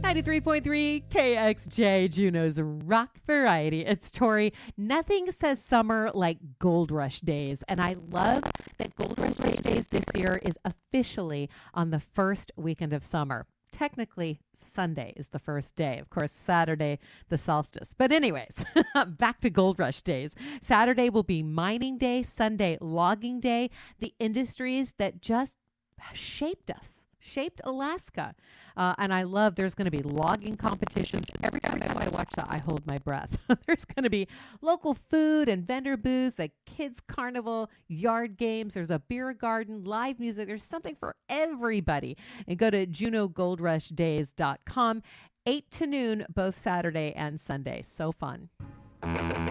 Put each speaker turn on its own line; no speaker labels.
93.3 KXJ, Juneau's Rock Variety. It's Tori. Nothing says summer like Gold Rush Days. And I love that Gold Rush Days this year is officially on the first weekend of summer. Technically, Sunday is the first day. Of course, Saturday, the solstice. But anyways, back to Gold Rush Days. Saturday will be mining day, Sunday, logging day, the industries that just shaped us. Shaped Alaska. And I love there's going to be logging competitions. Every time I watch that, I hold my breath. There's going to be local food and vendor booths, a kids carnival, yard games. There's a beer garden, live music. There's something for everybody. And go to JuneauGoldRushDays.com, 8 to noon, both Saturday and Sunday. So fun.